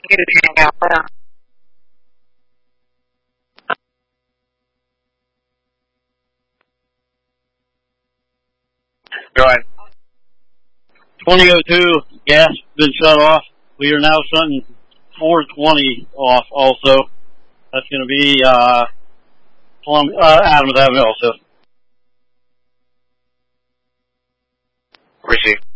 Go ahead. 2002, gas been shut off. We are now shutting 420 off also. That's going to be Adams Avenue also. Receive.